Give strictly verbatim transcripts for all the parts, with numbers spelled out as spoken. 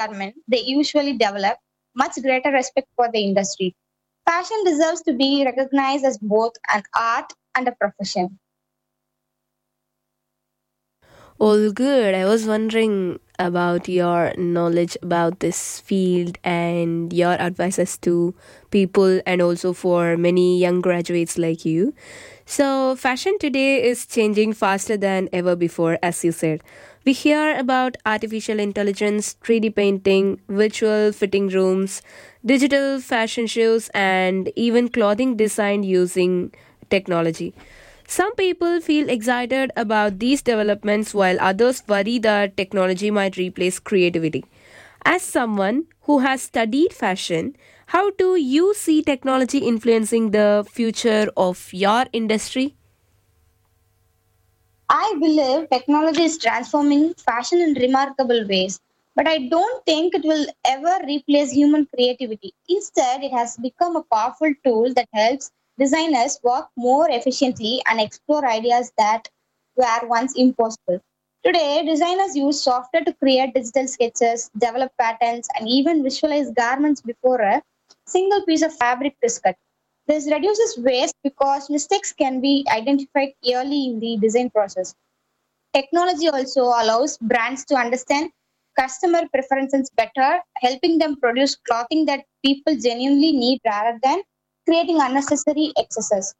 environment they usually develop much greater respect for the industry. Fashion deserves to be recognized as both an art and a profession. All good. I was wondering about your knowledge about this field and your advices to people and also for many young graduates like you. So, fashion today is changing faster than ever before, as you said. We hear about artificial intelligence, three D painting, virtual fitting rooms, digital fashion shows, and even clothing designed using technology. Some people feel excited about these developments while others worry that technology might replace creativity. As someone who has studied fashion, how do you see technology influencing the future of your industry? I believe technology is transforming fashion in remarkable ways, but I don't think it will ever replace human creativity. Instead, it has become a powerful tool that helps designers work more efficiently and explore ideas that were once impossible. Today, designers use software to create digital sketches, develop patterns, and even visualize garments before a single piece of fabric is cut. This reduces waste because mistakes can be identified early in the design process. Technology also allows brands to understand customer preferences better, helping them produce clothing that people genuinely need rather than creating unnecessary excesses.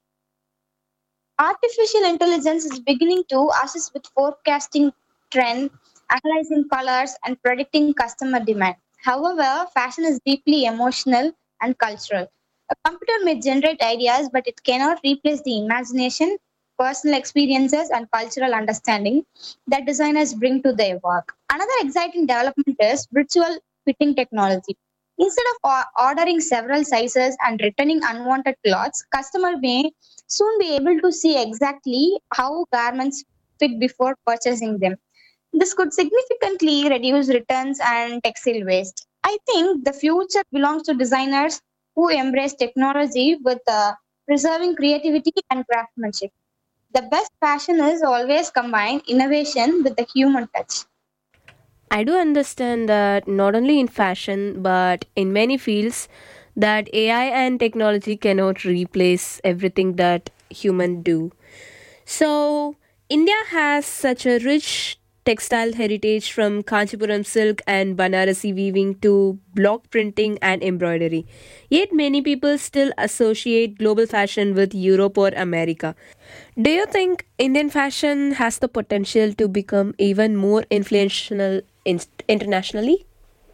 Artificial intelligence is beginning to assist with forecasting trends, analyzing colors, and predicting customer demand. However, fashion is deeply emotional and cultural. A computer may generate ideas, but it cannot replace the imagination, personal experiences, and cultural understanding that designers bring to their work. Another exciting development is virtual fitting technology. Instead of o- ordering several sizes and returning unwanted clothes, customer may soon be able to see exactly how garments fit before purchasing them. This could significantly reduce returns and textile waste. I think the future belongs to designers who embrace technology with uh, preserving creativity and craftsmanship. The best fashion is always combine innovation with the human touch. I do understand that not only in fashion but in many fields that A I and technology cannot replace everything that human do. So, India has such a rich textile heritage from Kanchipuram silk and Banarasi weaving to block printing and embroidery. Yet, many people still associate global fashion with Europe or America. Do you think Indian fashion has the potential to become even more influential in- internationally?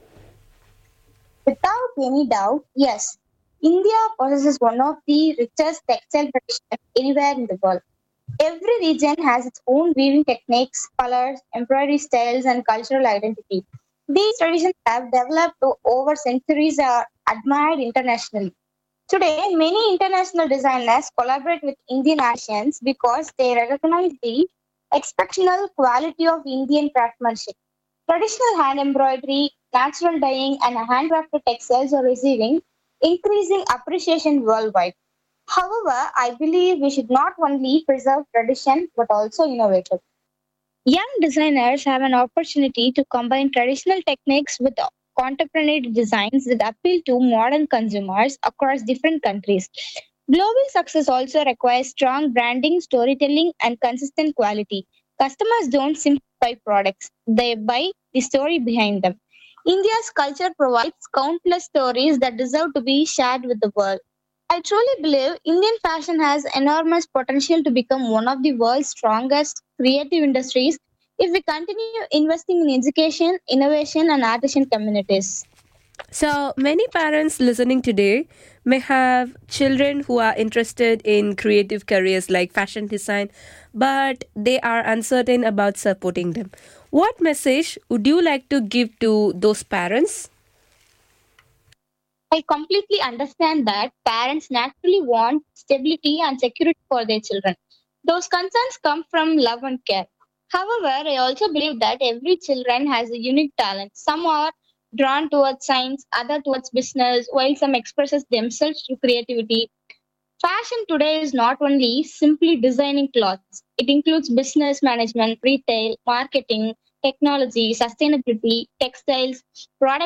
Without any doubt, yes, India possesses one of the richest textile traditions anywhere in the world. Every region has its own weaving techniques, colors, embroidery styles, and cultural identity. These traditions have developed o- over centuries and are admired internationally. Today, many international designers collaborate with Indian artisans because they recognize the exceptional quality of Indian craftsmanship. Traditional hand embroidery, natural dyeing, and handcrafted textiles are receiving increasing appreciation worldwide. However, I believe we should not only preserve tradition but also innovate it. Young designers have an opportunity to combine traditional techniques with contemporary designs that appeal to modern consumers across different countries. Global success also requires strong branding, storytelling, and consistent quality. Customers don't simply buy products, they buy the story behind them. India's culture provides countless stories that deserve to be shared with the world. I truly believe Indian fashion has enormous potential to become one of the world's strongest creative industries if we continue investing in education, innovation, and artisan communities. So, many parents listening today may have children who are interested in creative careers like fashion design, but they are uncertain about supporting them. What message would you like to give to those parents? I completely understand that parents naturally want stability and security for their children. Those concerns come from love and care. However, I also believe that every children has a unique talent. Some are drawn towards science, other towards business, while some expresses themselves through creativity. Fashion today is not only simply designing clothes. It includes business management, retail, marketing, technology, sustainability, textiles, product